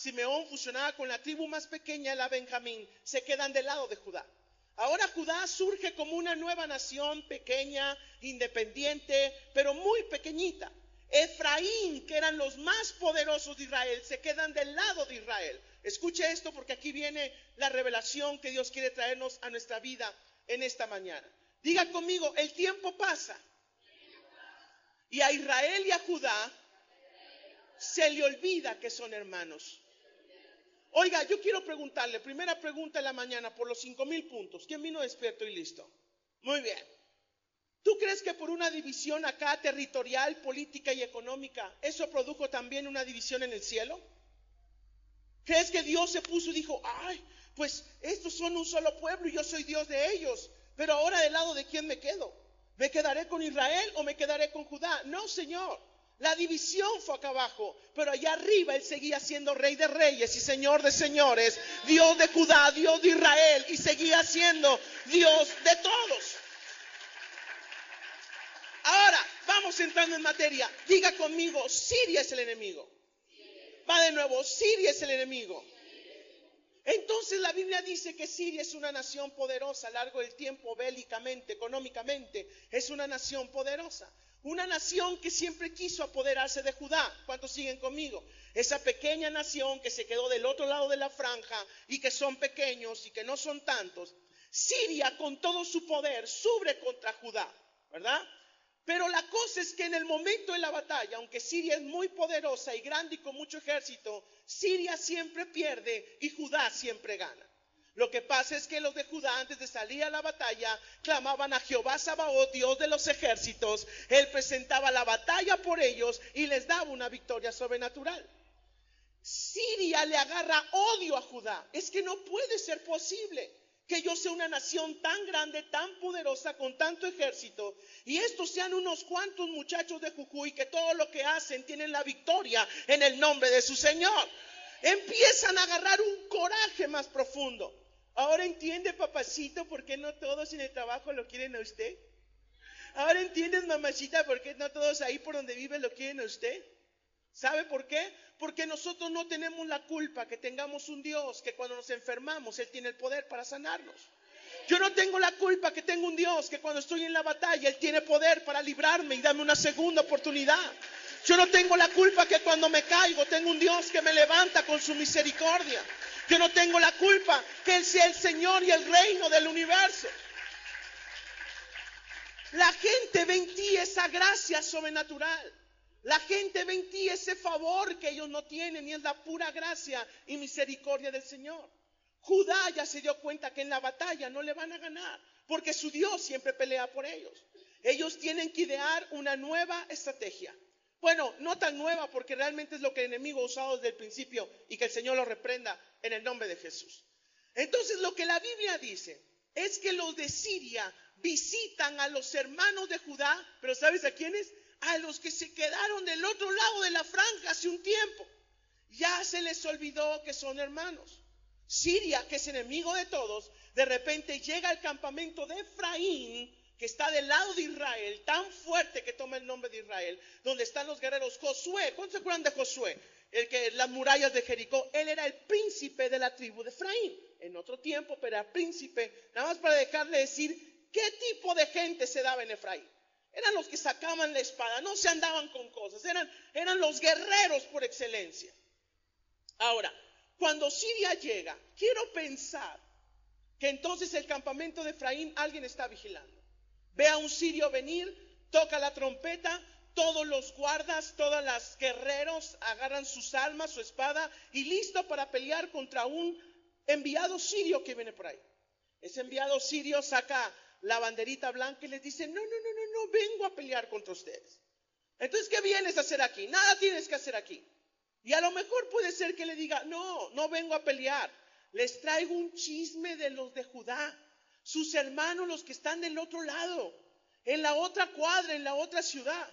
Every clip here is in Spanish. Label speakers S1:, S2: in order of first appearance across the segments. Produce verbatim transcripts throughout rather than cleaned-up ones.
S1: Simeón fusionada con la tribu más pequeña, la Benjamín, se quedan del lado de Judá. Ahora Judá surge como una nueva nación pequeña, independiente, pero muy pequeñita. Efraín, que eran los más poderosos de Israel, se quedan del lado de Israel. Escuche esto porque aquí viene la revelación que Dios quiere traernos a nuestra vida en esta mañana. Diga conmigo, el tiempo pasa. Y a Israel y a Judá se le olvida que son hermanos. Oiga, yo quiero preguntarle, primera pregunta de la mañana por los cinco mil puntos. ¿Quién vino despierto y listo? Muy bien. ¿Tú crees que por una división acá territorial, política y económica, eso produjo también una división en el cielo? ¿Crees que Dios se puso y dijo, ay, pues estos son un solo pueblo y yo soy Dios de ellos, pero ahora del lado de quién me quedo? ¿Me quedaré con Israel o me quedaré con Judá? No, Señor. La división fue acá abajo, pero allá arriba Él seguía siendo Rey de Reyes y Señor de Señores, Dios de Judá, Dios de Israel, y seguía siendo Dios de todos. Ahora, vamos entrando en materia. Diga conmigo, Siria es el enemigo. Va de nuevo, Siria es el enemigo. Entonces la Biblia dice que Siria es una nación poderosa a lo largo del tiempo, bélicamente, económicamente, es una nación poderosa. Una nación que siempre quiso apoderarse de Judá. ¿Cuántos siguen conmigo? Esa pequeña nación que se quedó del otro lado de la franja y que son pequeños y que no son tantos. Siria con todo su poder sube contra Judá, ¿verdad? Pero la cosa es que en el momento de la batalla, aunque Siria es muy poderosa y grande y con mucho ejército, Siria siempre pierde y Judá siempre gana. Lo que pasa es que los de Judá, antes de salir a la batalla, clamaban a Jehová Sabaoth, Dios de los ejércitos. Él presentaba la batalla por ellos y les daba una victoria sobrenatural. Siria le agarra odio a Judá. Es que no puede ser posible que yo sea una nación tan grande, tan poderosa, con tanto ejército, y estos sean unos cuantos muchachos de Jujuy que todo lo que hacen tienen la victoria en el nombre de su Señor. Empiezan a agarrar un coraje más profundo. Ahora entiende, papacito, por qué no todos en el trabajo lo quieren a usted. Ahora entiendes, mamacita, por qué no todos ahí por donde vive lo quieren a usted. ¿Sabe por qué? Porque nosotros no tenemos la culpa que tengamos un Dios que cuando nos enfermamos, Él tiene el poder para sanarnos. Yo no tengo la culpa que tengo un Dios que cuando estoy en la batalla, Él tiene poder para librarme y darme una segunda oportunidad. Yo no tengo la culpa que cuando me caigo, tengo un Dios que me levanta con su misericordia. Yo no tengo la culpa que Él sea el Señor y el reino del universo. La gente ve en ti esa gracia sobrenatural. La gente ve en ti ese favor que ellos no tienen y es la pura gracia y misericordia del Señor. Judá ya se dio cuenta que en la batalla no le van a ganar porque su Dios siempre pelea por ellos. Ellos tienen que idear una nueva estrategia. Bueno, no tan nueva porque realmente es lo que el enemigo ha usado desde el principio y que el Señor lo reprenda en el nombre de Jesús. Entonces lo que la Biblia dice es que los de Siria visitan a los hermanos de Judá, pero ¿sabes a quiénes? A los que se quedaron del otro lado de la franja hace un tiempo. Ya se les olvidó que son hermanos. Siria, que es enemigo de todos, de repente llega al campamento de Efraín, que está del lado de Israel, tan fuerte que toma el nombre de Israel, donde están los guerreros. Josué, ¿cuántos se acuerdan de Josué? El que las murallas de Jericó, él era el príncipe de la tribu de Efraín. En otro tiempo, pero era príncipe, nada más para dejarle decir qué tipo de gente se daba en Efraín. Eran los que sacaban la espada, no se andaban con cosas, eran, eran los guerreros por excelencia. Ahora, cuando Siria llega, quiero pensar que entonces el campamento de Efraín alguien está vigilando. Ve a un sirio venir, toca la trompeta, todos los guardas, todos los guerreros agarran sus armas, su espada y listo para pelear contra un enviado sirio que viene por ahí. Ese enviado sirio saca la banderita blanca y les dice, no, no, no, no, no vengo a pelear contra ustedes. Entonces, ¿qué vienes a hacer aquí? Nada tienes que hacer aquí. Y a lo mejor puede ser que le diga, no, no vengo a pelear. Les traigo un chisme de los de Judá, sus hermanos, los que están del otro lado, en la otra cuadra, en la otra ciudad.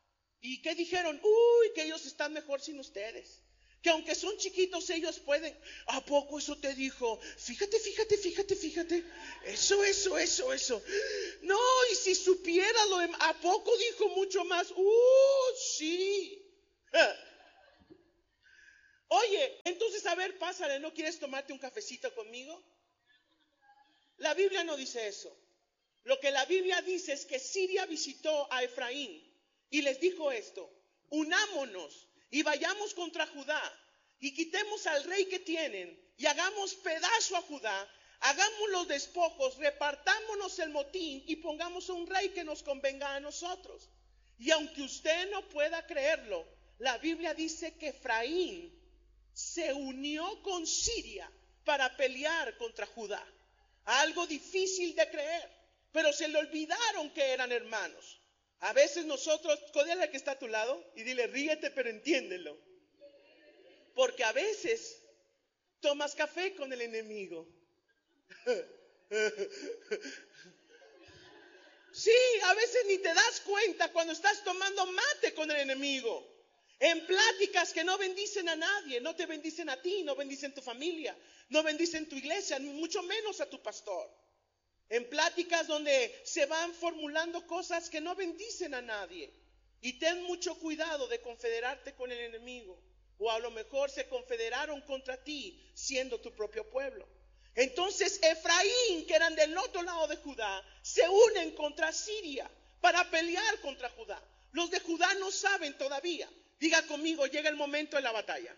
S1: ¿Y qué dijeron? Uy, que ellos están mejor sin ustedes. Que aunque son chiquitos, ellos pueden. ¿A poco eso te dijo? Fíjate, fíjate, fíjate, fíjate. Eso, eso, eso, eso. No, y si supiera lo de... ¿A poco dijo mucho más? ¡Uh, sí! Oye, entonces a ver, pásale, ¿no quieres tomarte un cafecito conmigo? La Biblia no dice eso. Lo que la Biblia dice es que Siria visitó a Efraín y les dijo esto: unámonos y vayamos contra Judá y quitemos al rey que tienen y hagamos pedazo a Judá, hagamos los despojos, repartámonos el motín y pongamos un rey que nos convenga a nosotros. Y aunque usted no pueda creerlo, la Biblia dice que Efraín se unió con Siria para pelear contra Judá. Algo difícil de creer, pero se le olvidaron que eran hermanos. A veces nosotros, códiale al que está a tu lado y dile, ríete, pero entiéndelo. Porque a veces tomas café con el enemigo. Sí, a veces ni te das cuenta cuando estás tomando mate con el enemigo. En pláticas que no bendicen a nadie, no te bendicen a ti, no bendicen tu familia, no bendicen tu iglesia, ni mucho menos a tu pastor. En pláticas donde se van formulando cosas que no bendicen a nadie. Y ten mucho cuidado de confederarte con el enemigo. O a lo mejor se confederaron contra ti siendo tu propio pueblo. Entonces Efraín, que eran del otro lado de Judá, se unen contra Siria para pelear contra Judá. Los de Judá no saben todavía. Diga conmigo, llega el momento de la batalla.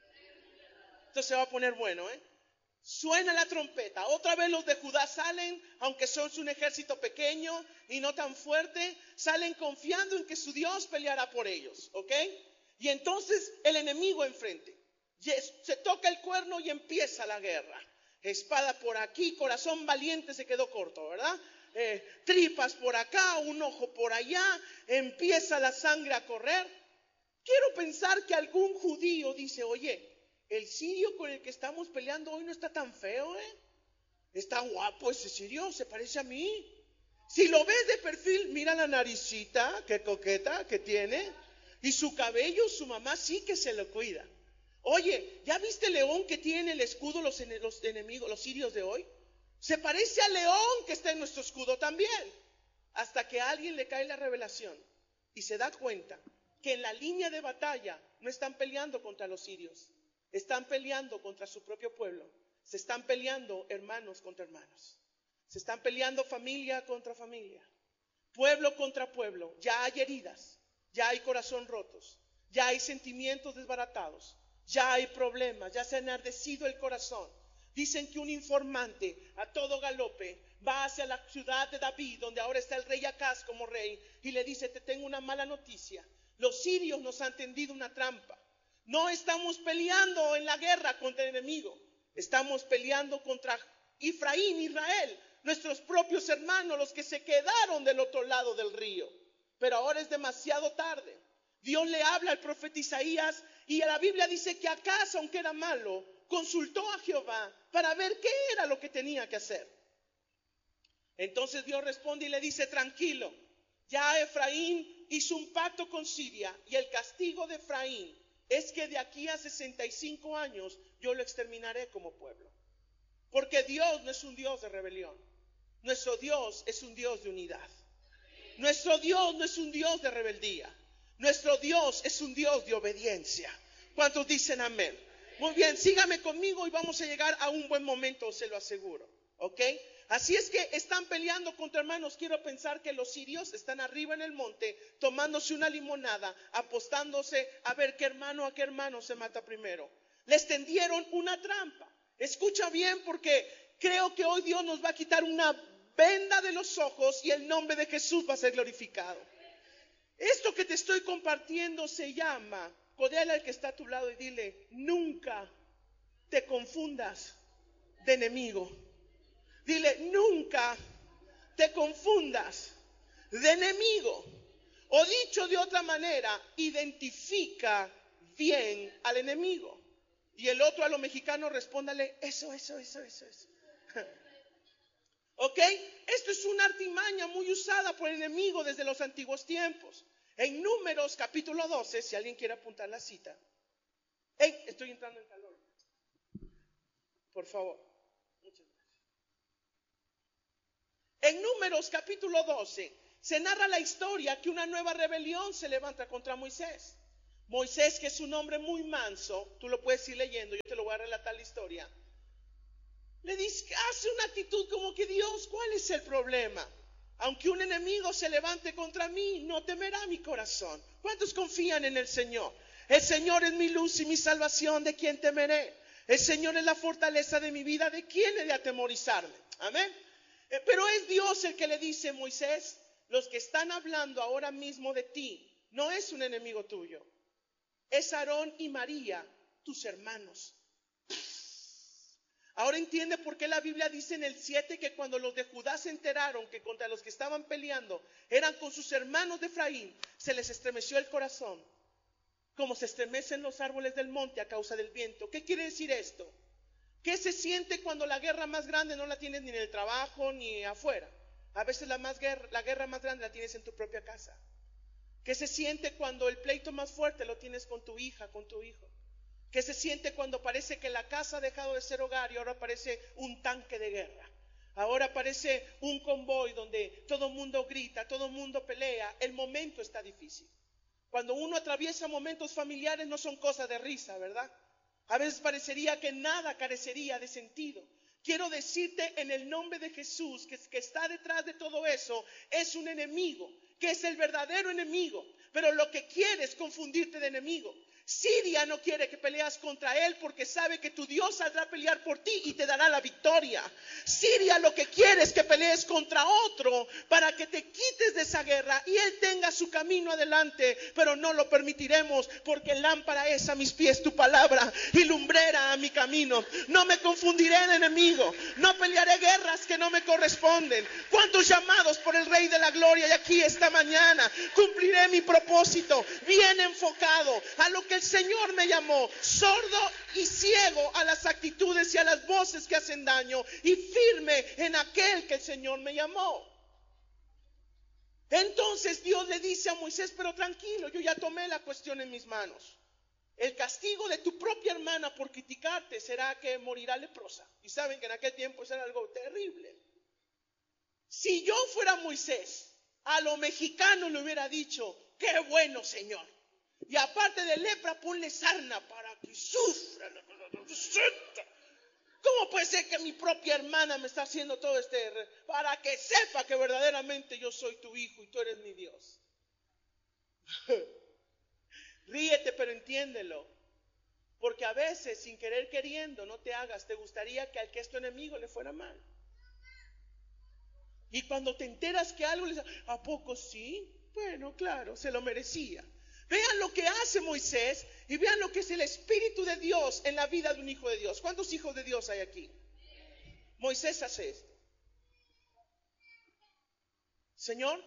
S1: Esto se va a poner bueno, ¿eh? Suena la trompeta. Otra vez los de Judá salen, aunque son un ejército pequeño y no tan fuerte, salen confiando en que su Dios peleará por ellos, ¿ok? Y entonces el enemigo enfrente. Se toca el cuerno y empieza la guerra. Espada por aquí, corazón valiente se quedó corto, ¿verdad? Eh, tripas por acá, un ojo por allá, empieza la sangre a correr. Quiero pensar que algún judío dice, oye, el sirio con el que estamos peleando hoy no está tan feo, ¿eh? Está guapo ese sirio, se parece a mí. Si lo ves de perfil, mira la naricita, qué coqueta que tiene. Y su cabello, su mamá sí que se lo cuida. Oye, ¿ya viste el león que tiene el escudo los, los enemigos, los sirios de hoy? Se parece al león que está en nuestro escudo también. Hasta que a alguien le cae la revelación y se da cuenta que en la línea de batalla no están peleando contra los sirios. Están peleando contra su propio pueblo. Se están peleando hermanos contra hermanos. Se están peleando familia contra familia. Pueblo contra pueblo. Ya hay heridas. Ya hay corazón rotos. Ya hay sentimientos desbaratados. Ya hay problemas. Ya se ha enardecido el corazón. Dicen que un informante a todo galope va hacia la ciudad de David, donde ahora está el rey Acaz como rey, y le dice, te tengo una mala noticia. Los sirios nos han tendido una trampa. No estamos peleando en la guerra contra el enemigo. Estamos peleando contra Efraín, Israel, nuestros propios hermanos, los que se quedaron del otro lado del río. Pero ahora es demasiado tarde. Dios le habla al profeta Isaías y la Biblia dice que Acaz, aunque era malo, consultó a Jehová para ver qué era lo que tenía que hacer. Entonces Dios responde y le dice, tranquilo, ya Efraín hizo un pacto con Siria y el castigo de Efraín es que de aquí a sesenta y cinco años yo lo exterminaré como pueblo. Porque Dios no es un Dios de rebelión. Nuestro Dios es un Dios de unidad. Nuestro Dios no es un Dios de rebeldía. Nuestro Dios es un Dios de obediencia. ¿Cuántos dicen amén? Muy bien, sígame conmigo y vamos a llegar a un buen momento, se lo aseguro. ¿Ok? Así es que están peleando contra hermanos. Quiero pensar que los sirios están arriba en el monte, tomándose una limonada, apostándose a ver qué hermano a qué hermano se mata primero. Les tendieron una trampa. Escucha bien, porque creo que hoy Dios nos va a quitar una venda de los ojos y el nombre de Jesús va a ser glorificado. Esto que te estoy compartiendo se llama, codéale al que está a tu lado y dile, nunca te confundas de enemigo. Dile, nunca te confundas de enemigo. O dicho de otra manera, identifica bien al enemigo. Y el otro a los mexicanos respóndale, eso, eso, eso, eso, eso. ¿Ok? Esto es una artimaña muy usada por el enemigo desde los antiguos tiempos. En Números capítulo doce, si alguien quiere apuntar la cita. Hey, estoy entrando en calor. Por favor. Muchas gracias. En Números capítulo doce se narra la historia que una nueva rebelión se levanta contra Moisés. Moisés, que es un hombre muy manso, tú lo puedes ir leyendo, yo te lo voy a relatar la historia. Le dice, hace una actitud como que Dios, ¿cuál es el problema? Aunque un enemigo se levante contra mí, no temerá mi corazón. ¿Cuántos confían en el Señor? El Señor es mi luz y mi salvación, ¿de quién temeré? El Señor es la fortaleza de mi vida, ¿de quién he de atemorizarme? Amén. Eh, Pero es Dios el que le dice, Moisés, los que están hablando ahora mismo de ti, no es un enemigo tuyo. Es Aarón y María, tus hermanos. Ahora entiende por qué la Biblia dice en el siete que cuando los de Judá se enteraron que contra los que estaban peleando eran con sus hermanos de Efraín, se les estremeció el corazón, como se estremecen los árboles del monte a causa del viento. ¿Qué quiere decir esto? ¿Qué se siente cuando la guerra más grande no la tienes ni en el trabajo ni afuera? A veces la, más guerra, la guerra más grande la tienes en tu propia casa. ¿Qué se siente cuando el pleito más fuerte lo tienes con tu hija, con tu hijo? ¿Qué se siente cuando parece que la casa ha dejado de ser hogar y ahora parece un tanque de guerra? Ahora parece un convoy donde todo el mundo grita, todo el mundo pelea. El momento está difícil. Cuando uno atraviesa momentos familiares no son cosas de risa, ¿verdad? A veces parecería que nada carecería de sentido. Quiero decirte en el nombre de Jesús que, que está detrás de todo eso es un enemigo, que es el verdadero enemigo, pero lo que quiere es confundirte de enemigo. Siria no quiere que peleas contra él porque sabe que tu Dios saldrá a pelear por ti y te dará la victoria. Siria lo que quiere es que pelees contra otro para que te quites de esa guerra y él tenga su camino adelante, pero no lo permitiremos porque lámpara es a mis pies tu palabra y lumbrera a mi camino. No me confundiré en enemigo, no pelearé guerras que no me corresponden. ¿Cuántos llamados por el Rey de la Gloria y aquí esta mañana? Cumpliré mi propósito bien enfocado a lo que el Señor me llamó, sordo y ciego a las actitudes y a las voces que hacen daño y firme en aquel que el Señor me llamó. Entonces Dios le dice a Moisés, pero tranquilo, yo ya tomé la cuestión en mis manos. El castigo de tu propia hermana por criticarte será que morirá leprosa. Y saben que en aquel tiempo eso era algo terrible. Si yo fuera Moisés, a lo mexicano le hubiera dicho, qué bueno, Señor. Y aparte de lepra, ponle sarna para que sufra. ¿Cómo puede ser que mi propia hermana me está haciendo todo este? Para que sepa que verdaderamente yo soy tu hijo y tú eres mi Dios. Ríete, pero entiéndelo. Porque a veces, sin querer queriendo, no te hagas, te gustaría que al que es tu enemigo le fuera mal. Y cuando te enteras que algo le dice, ¿a poco sí? Bueno, claro, se lo merecía. Vean lo que hace Moisés y vean lo que es el Espíritu de Dios en la vida de un hijo de Dios. ¿Cuántos hijos de Dios hay aquí? Moisés hace esto. Señor,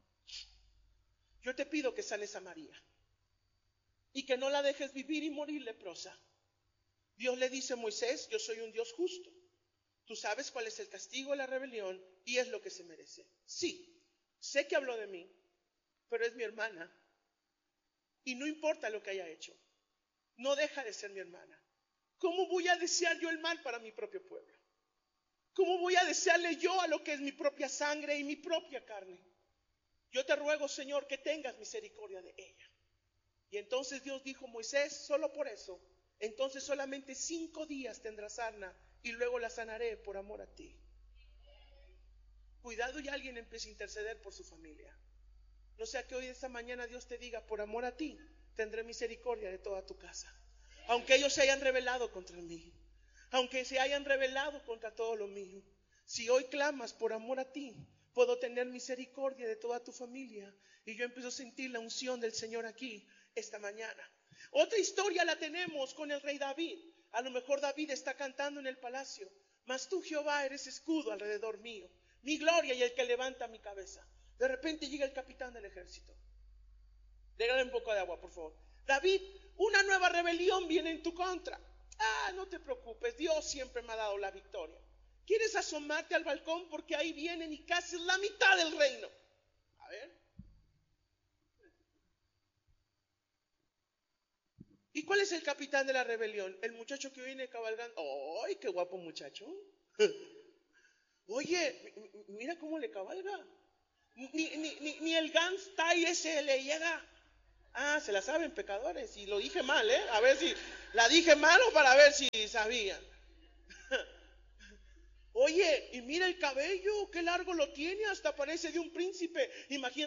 S1: yo te pido que sanes a María y que no la dejes vivir y morir leprosa. Dios le dice a Moisés, yo soy un Dios justo. Tú sabes cuál es el castigo de la rebelión y es lo que se merece. Sí, sé que habló de mí, pero es mi hermana. Y no importa lo que haya hecho, no deja de ser mi hermana. ¿Cómo voy a desear yo el mal para mi propio pueblo? ¿Cómo voy a desearle yo a lo que es mi propia sangre y mi propia carne? Yo te ruego, Señor, que tengas misericordia de ella. Y entonces Dios dijo, Moisés, solo por eso, entonces solamente cinco días tendrás sarna y luego la sanaré por amor a ti. Cuidado y alguien empiece a interceder por su familia. No sea que hoy esta mañana Dios te diga, por amor a ti, tendré misericordia de toda tu casa. Aunque ellos se hayan rebelado contra mí, aunque se hayan rebelado contra todo lo mío, si hoy clamas por amor a ti, puedo tener misericordia de toda tu familia. Y yo empiezo a sentir la unción del Señor aquí esta mañana. Otra historia la tenemos con el rey David. A lo mejor David está cantando en el palacio, mas tú, Jehová, eres escudo alrededor mío, mi gloria y el que levanta mi cabeza. De repente llega el capitán del ejército. Dégale un poco de agua, por favor. David, una nueva rebelión viene en tu contra. Ah, no te preocupes, Dios siempre me ha dado la victoria. ¿Quieres asomarte al balcón? Porque ahí vienen y casi es la mitad del reino. A ver. ¿Y cuál es el capitán de la rebelión? El muchacho que viene cabalgando. ¡Ay, qué guapo muchacho! Oye, mira cómo le cabalga. Ni, ni, ni, ni el Gans Tai ese le llega. Ah, se la saben, pecadores. Y lo dije mal, ¿eh? A ver si la dije mal o para ver si sabían. Oye, y mira el cabello, qué largo lo tiene, hasta parece de un príncipe. Imagínate.